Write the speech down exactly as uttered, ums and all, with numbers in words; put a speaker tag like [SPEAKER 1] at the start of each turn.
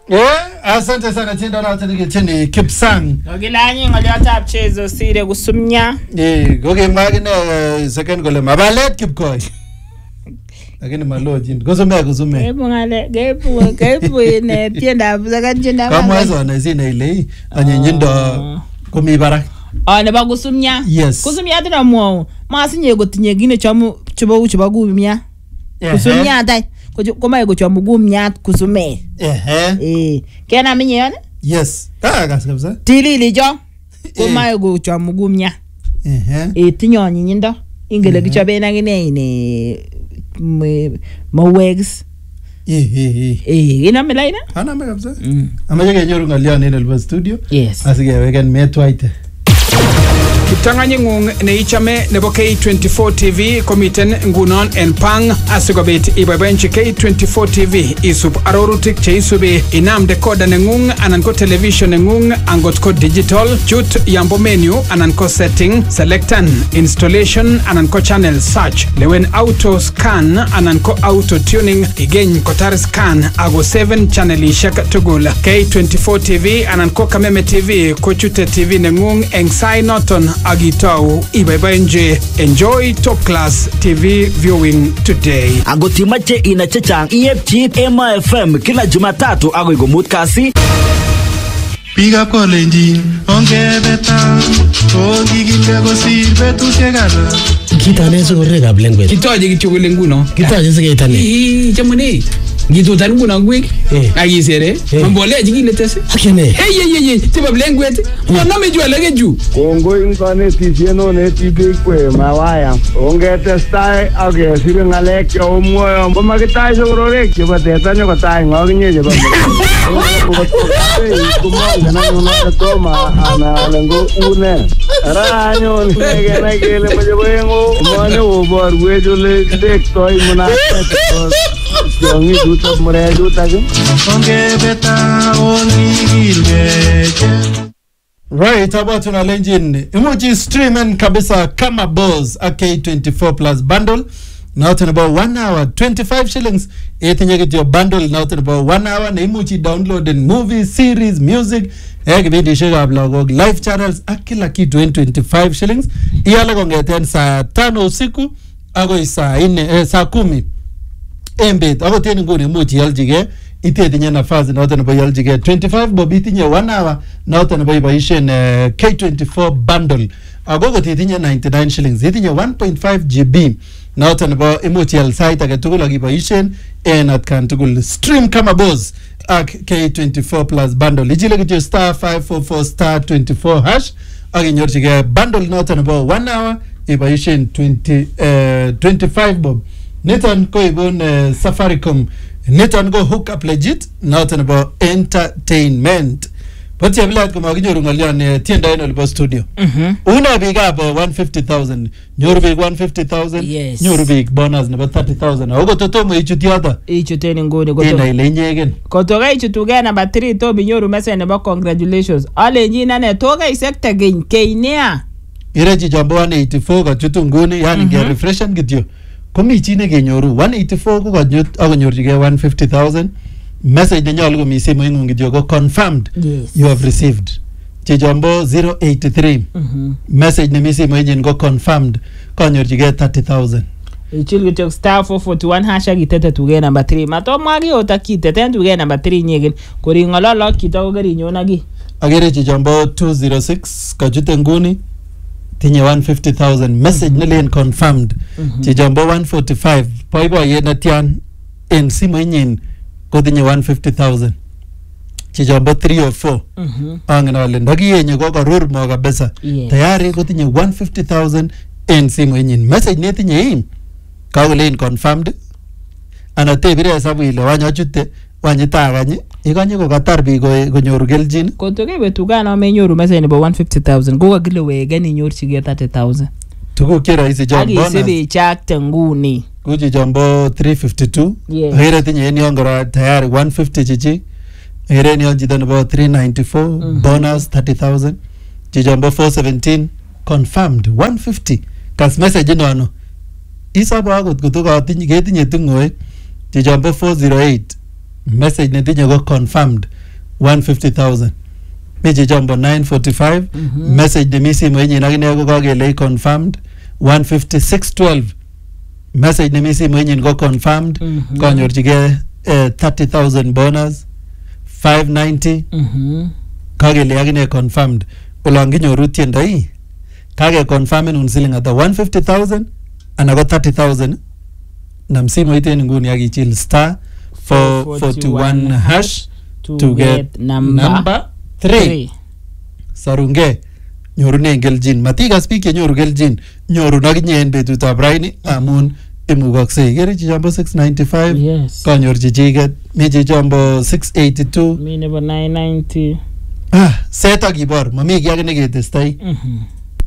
[SPEAKER 1] Eh, asante sana tienda na tani tini Kipsang.
[SPEAKER 2] Ogilanyi ngoliotab chezo sire kusumnya.
[SPEAKER 1] Eh, goge magine second gole mabalet Kipkoi. Lakini malojin. Kusumya kusumya.
[SPEAKER 2] Gebu ngale, gebu, gebu ne tienda second tienda.
[SPEAKER 1] Kama hizo na zina ile anyenyindo kumibara.
[SPEAKER 2] Ah, ne ba kusumnya.
[SPEAKER 1] Yes.
[SPEAKER 2] Kusumnya tena mwo. Masinye gotinye gine chamu chibo uchiba gumya. Kusumnya dai. Koma go chamu gumya kusume.
[SPEAKER 1] Eh.
[SPEAKER 2] Eh. Kena minye yana?
[SPEAKER 1] Yes. Ah, gas kabisa.
[SPEAKER 2] Tilili jo. Koma go chamu gumya.
[SPEAKER 1] Eh.
[SPEAKER 2] Eh tinyo nyindo. Ingele kichabe na gine ine mawegs.
[SPEAKER 1] Eh eh
[SPEAKER 2] eh. Ina melaina?
[SPEAKER 1] Ana me kabisa. Amaje kenyoru ngalian en el studio.
[SPEAKER 2] Yes.
[SPEAKER 1] Asikeweken metwaite.
[SPEAKER 3] Kiptanganyit ng'ung neichame nebo K twenty-four T V komiten ngunon en pang asikobit iboiboenchi K twenty-four T V isub arorutik cheisubi inam decoder neng'ung anan ko television neng'ung angot ko digital chut yambo menu anan ko setting selectan installation anan ko channel search lewen auto scan anan ko auto tuning igeny kotar scan ago seven channelishek tugul K twenty-four T V anan ko Kameme T V ko chute T V neng'ung eng sai noton agitau ibaibaenje. Enjoy top class T V viewing today.
[SPEAKER 4] Agotimache ina chechang iepchi Ema F M kila Jumatatu agoi komut kasi.
[SPEAKER 5] Piga kolenjin ongebeta ongiginde kosir betusiek alak.
[SPEAKER 6] Kitane sikorekab lengwet.
[SPEAKER 3] Kitoje kityo kole nguno.
[SPEAKER 6] Kitoje sikeitane.
[SPEAKER 3] Ii chamune. Ngitutan nguno ngwek. Akisere. Mbolea jikile tese.
[SPEAKER 6] Akene.
[SPEAKER 3] Hey hey hey tiba lengwet. Waname jua lege ju.
[SPEAKER 7] Kongo inkanetisiet no netibik kwe mawaya. Ongetestai akesir ngalek chomwoyo. Komakitai sokororek chebo teta nyokotai ngokinye chebo. Kumanga nyuna toma ana lengo une. Ara nyon ngene kele majobengo. Mane obor wejole dektoi muna. Yongi duta mure duta ke.
[SPEAKER 5] Ongebeta ongigilgeje.
[SPEAKER 1] Right, about una legend. Emoji streaming kabisa kama boss a K twenty-four plus bundle. Now talking about one hour, twenty-five shillings. Eating your bundle now talking about one hour. Na emoji downloading movies, series, music. Ege video share blog, live channels. Akila kitu twenty-five shillings. Iyala kongeten saa tano usiku. Ago saa ine, eh, saa kumi. Embed. Ago teni nguni emoji yaljige. Ite tinye nafasi na wote nabo yaljige twenty-five bob itinye one hour na wote nabo ibaishen uh, K twenty-four bundle. Agogo titinye ninety-nine shillings. Itinye one point five G B na wote nabo emoji yal site ake tugul agibaishen en at kan tugul stream kama boss ak K twenty-four plus bundle. Ijile kityo star five four four star twenty-four hash aginyorchige bundle na wote nabo one hour ibaishen twenty uh, twenty-five bob. Niton ko ibon uh, Safaricom. Niton go hook up legit. Now talking about entertainment. But you have like kuma kinyoru ngalian tienda eno libo studio.
[SPEAKER 2] Mhm.
[SPEAKER 1] Una big up uh, one hundred fifty thousand. Nyoru big one hundred fifty thousand.
[SPEAKER 2] Yes.
[SPEAKER 1] Nyoru big bonus number thirty thousand. Ogo totomo ichuti hata.
[SPEAKER 2] Ichuteni ngoni goto.
[SPEAKER 1] Ina ile nyegen.
[SPEAKER 2] Kotoga ichutuga number three to binyoru message nebo congratulations. Ale njina ne toga isekta gen keinea.
[SPEAKER 1] Ireji jambo one eighty-four ka chutu nguni yani ge refreshen kityo. Komi chine kenyoru one eighty-four ko kanyut akonyorchige one hundred fifty thousand. Message nenyalu komi simu ingung kityo ko confirmed.
[SPEAKER 2] Yes.
[SPEAKER 1] You have received. Chijambo zero eight three.
[SPEAKER 2] Mhm.
[SPEAKER 1] Message nemi simu inyin ko confirmed. Kanyorchige thirty thousand.
[SPEAKER 2] Ichil kitok star four forty-one hashtag itete tuge number three. Mato mwagi otakite ten tuge number three nyegen. Kori ngololo kitoko gari nyonagi.
[SPEAKER 1] Agere chijambo two oh six kajute nguni. Tinye one hundred fifty thousand. Message mm -hmm. nile confirmed. Mm -hmm. Chijambo one forty-five. Poibo yena tian en simu inyin ko tinye one hundred fifty thousand. Chijambo three oh four.
[SPEAKER 2] Mhm.
[SPEAKER 1] Angena wale ndagi yenye kwa karur mo kabisa.
[SPEAKER 2] Yeah.
[SPEAKER 1] Tayari ko tinye one hundred fifty thousand en simu inyin. Message ne tinye hii. Kawele in confirmed. Anatebire hesabu ile wanyachute wanyitaganye. Ikanye ko katar bi ko konyoru keljin.
[SPEAKER 2] Kotoke betuga na menyoru message nebo one hundred fifty thousand. Go kagile wegen inyorchige thirty thousand.
[SPEAKER 1] Tukuk che rahisi jam bonus.
[SPEAKER 2] Agisebe chakte nguni.
[SPEAKER 1] Kuji jambo three fifty-two.
[SPEAKER 2] Yes.
[SPEAKER 1] Hira tinye eni ongora tayari one hundred fifty chichi. Hira eni onjita nebo three ninety-four. Mm -hmm. Bonus thirty thousand. Jijambo four seventeen. Confirmed one hundred fifty. Kas message ino ano. Isa ba agot kutuka tinye tinye tungoe. Jijambo four oh eight. message netinye ko confirmed one hundred fifty thousand. Mi chichombo nine forty-five message nemi simoinyin akine ko kakele confirmed one hundred fifty six twelve message nemi simoinyin ko confirmed kanyorchigei uh, thirty thousand bonus five ninety kakele akine confirmed olon kinyoru tiendo hii kage confirmen un siling ata one hundred fifty thousand ana ko thirty thousand nam simoit en nguni akichil star four forty-one hash to get
[SPEAKER 2] number,
[SPEAKER 1] number three. Sarunge nyorunen keljin matikas biik chenyoru keljin nyorun akinye en betutab raini amun imukoksei. Ikere chichombo six ninety-five
[SPEAKER 2] Yes.
[SPEAKER 1] kanyor chichiket, mi chichombo six eighty-two
[SPEAKER 2] Mi nebo nine ninety.
[SPEAKER 1] ah set akibor mami kiy ake neketestai.
[SPEAKER 2] Mhm.